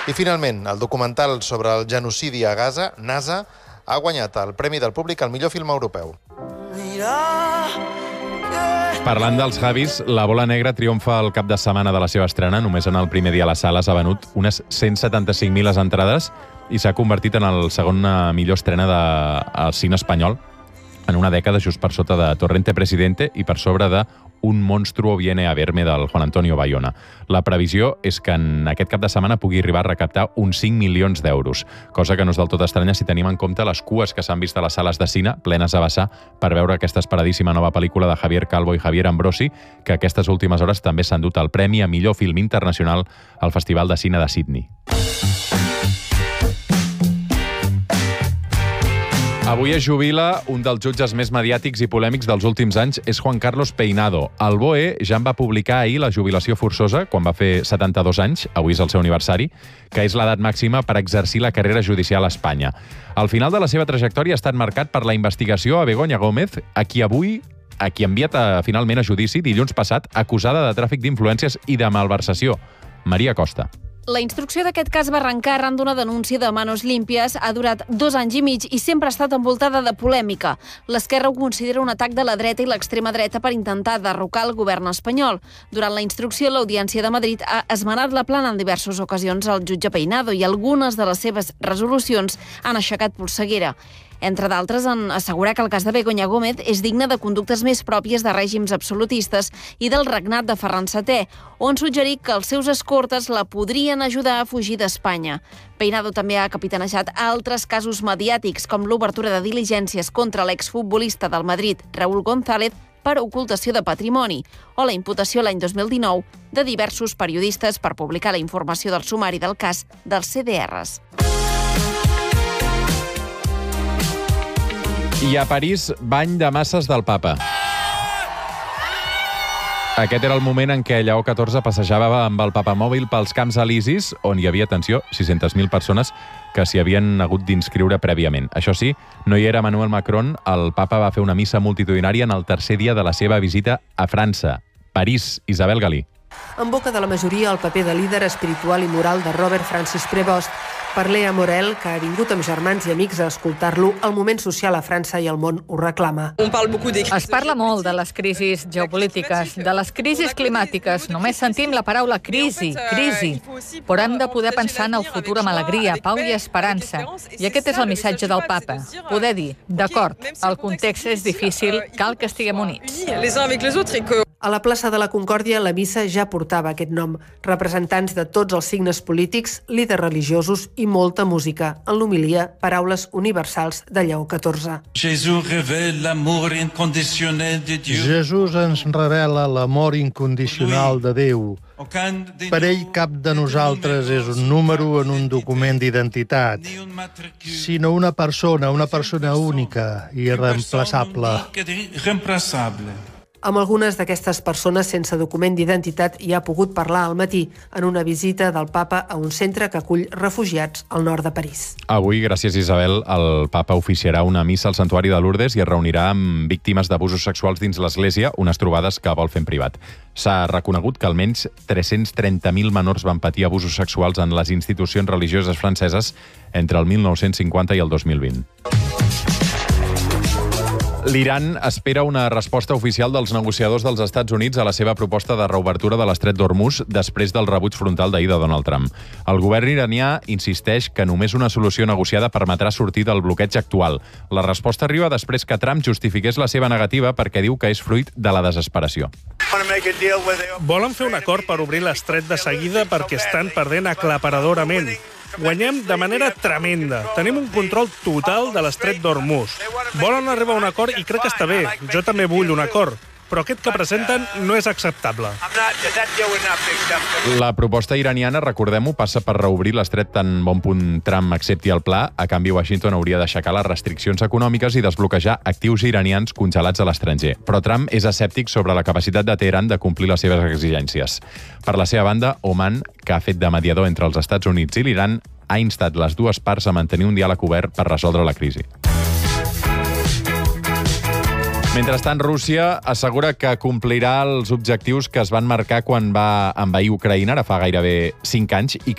I finalment, el documental sobre el genocidi a Gaza, NASA, ha guanyat el Premi del Públic al millor film europeu. Parlant dels Javis, La bola negra triomfa el cap de setmana de la seva estrena. Només en el primer dia a les sales ha venut unes 175.000 entrades i s'ha convertit en el segona millor estrena del cine espanyol en una dècada, just per sota de Torrente Presidente i per sobre de Un monstruo viene a verme del Juan Antonio Bayona. La previsió és que en aquest cap de setmana pugui arribar a recaptar uns 5 milions d'euros, cosa que no és del tot estranya si tenim en compte les cues que s'han vist a les sales de cine, plenes a vessar, per veure aquesta esperadíssima nova pel·lícula de Javier Calvo i Javier Ambrosi, que aquestes últimes hores també s'han dut el premi a millor film internacional al Festival de Cine de Sydney. Avui es jubila un dels jutges més mediàtics i polèmics dels últims anys, és Juan Carlos Peinado. El BOE ja en va publicar ahir la jubilació forçosa, quan va fer 72 anys, avui és el seu aniversari, que és l'edat màxima per exercir la carrera judicial a Espanya. El final de la seva trajectòria ha estat marcat per la investigació a Begoña Gómez, a qui enviat finalment a judici dilluns passat, acusada de tràfic d'influències i de malversació. Maria Costa. La instrucció d'aquest cas va arrencar arran d'una denúncia de Manos Limpias, ha durat 2 anys i mig i sempre ha estat envoltada de polèmica. L'Esquerra ho considera un atac de la dreta i l'extrema dreta per intentar derrocar el govern espanyol. Durant la instrucció, l'Audiència de Madrid ha esmenat la plana en diverses ocasions al jutge Peinado i algunes de les seves resolucions han aixecat polseguera. Entre d'altres, en assegurar que el cas de Begoña Gómez és digne de conductes més pròpies de règims absolutistes i del regnat de Ferran VII, on suggerir que els seus escortes la podrien ajudar a fugir d'Espanya. Peinado també ha capitanejat altres casos mediàtics, com l'obertura de diligències contra l'exfutbolista del Madrid, Raúl González, per ocultació de patrimoni, o la imputació l'any 2019 de diversos periodistes per publicar la informació del sumari del cas dels CDRs. I a París, bany de masses del papa. Aquest era el moment en què Lleó XIV passejava amb el papamòbil pels Camps Elisis, on hi havia, atenció, 600.000 persones que s'hi havien hagut d'inscriure prèviament. Això sí, no hi era Emmanuel Macron. El papa va fer una missa multitudinària en el tercer dia de la seva visita a França. París, Isabel Galí. En boca de la majoria, el paper de líder espiritual i moral de Robert Francis Prévost. Per Léa Morel, que ha vingut amb germans i amics a escoltar-lo, el moment social a França i el món ho reclama. Es parla molt de les crisis geopolítiques, de les crisis climàtiques. Només sentim la paraula crisi. Però hem de poder pensar en el futur amb alegria, pau i esperança. I aquest és el missatge del papa. Poder dir, d'acord, el context és difícil, cal que estiguem units. A la plaça de la Concòrdia, la missa ja portava aquest nom. Representants de tots els signes polítics, líders religiosos i molta música. En l'homilia, paraules universals de Lleó XIV. Jesús ens revela l'amor incondicional de Déu. Per ell, cap de nosaltres és un número en un document d'identitat, sinó una persona única i irreemplaçable. Amb algunes d'aquestes persones sense document d'identitat hi ha pogut parlar al matí en una visita del papa a un centre que acull refugiats al nord de París. Avui, gràcies Isabel, el papa oficiarà una missa al Santuari de Lourdes i es reunirà amb víctimes d'abusos sexuals dins l'Església, unes trobades que vol fer en privat. S'ha reconegut que almenys 330.000 menors van patir abusos sexuals en les institucions religioses franceses entre el 1950 i el 2020. L'Iran espera una resposta oficial dels negociadors dels Estats Units a la seva proposta de reobertura de l'estret d'Hormuz després del rebuig frontal d'ahir de Donald Trump. El govern iranià insisteix que només una solució negociada permetrà sortir del bloqueig actual. La resposta arriba després que Trump justifiqués la seva negativa perquè diu que és fruit de la desesperació. Volen fer un acord per obrir l'estret de seguida perquè estan perdent aclaparadorament. Guanyem de manera tremenda. Tenim un control total de l'estret d'Hormuz. Volen arribar a un acord i crec que està bé. Jo també vull un acord. Però aquest que presenten no és acceptable. La proposta iraniana, recordem-ho, passa per reobrir l'estret tan bon punt Trump accepti el pla. A canvi, Washington hauria d'aixecar les restriccions econòmiques i desbloquejar actius iranians congelats a l'estranger. Però Trump és escèptic sobre la capacitat de Teheran de complir les seves exigències. Per la seva banda, Oman, que ha fet de mediador entre els Estats Units i l'Iran, ha instat les dues parts a mantenir un diàleg obert per resoldre la crisi. Mentrestant, Rússia assegura que complirà els objectius que es van marcar quan va envair Ucraïna ara fa gairebé 5 anys i